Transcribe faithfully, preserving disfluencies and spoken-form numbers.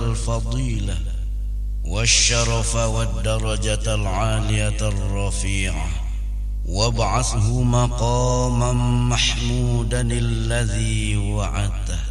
الفضيلة والشرف والدرجة العالية الرفيعة، وابعثه مقاما محمودا الذي وعدته.